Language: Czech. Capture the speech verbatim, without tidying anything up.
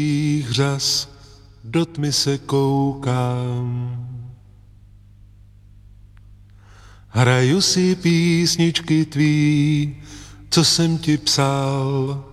řas do tmy se koukám. Hraju si písničky tvý, co jsem ti psal.